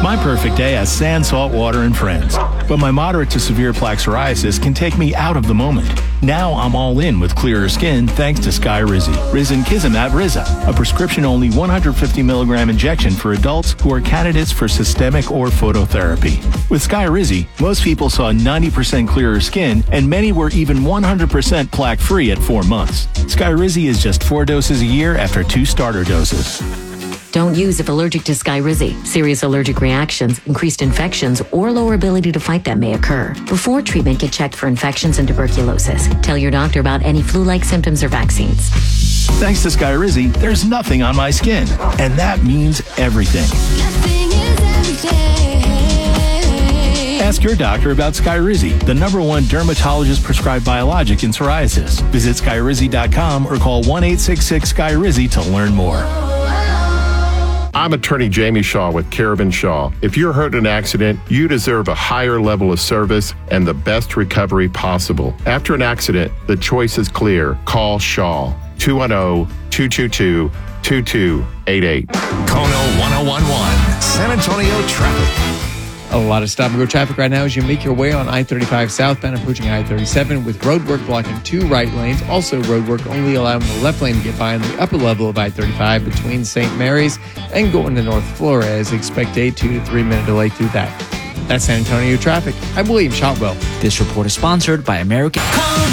My perfect day has sand, salt water, and friends. But my moderate to severe plaque psoriasis can take me out of the moment. Now I'm all in with clearer skin thanks to Skyrizi. Risankizumab Riza, a prescription-only 150 milligram injection for adults who are candidates for systemic or phototherapy. With Skyrizi, most people saw 90% clearer skin, and many were even 100% plaque-free at 4 months. Skyrizi is just 4 doses a year after 2 starter doses. Don't use if allergic to Skyrizi. Serious allergic reactions, increased infections, or lower ability to fight them may occur. Before treatment, get checked for infections and tuberculosis. Tell your doctor about any flu-like symptoms or vaccines. Thanks to Skyrizi, there's nothing on my skin. And that means everything. Nothing is everything. Ask your doctor about Skyrizi, the #1 dermatologist-prescribed biologic in psoriasis. Visit Skyrizi.com or call 1-866-SKYRIZI to learn more. I'm attorney Jamie Shaw with Caravan Shaw. If you're hurt in an accident, you deserve a higher level of service and the best recovery possible. After an accident, the choice is clear. Call Shaw. 210-222-2288. Kono 1011, San Antonio traffic. A lot of stop-and-go traffic right now as you make your way on I-35 southbound approaching I-37 with roadwork blocking 2 right lanes. Also, roadwork only allowing the left lane to get by on the upper level of I-35 between St. Mary's and going to North Flores. Expect a 2 to 3 minute delay through that. That's San Antonio traffic. I'm William Shotwell. This report is sponsored by American.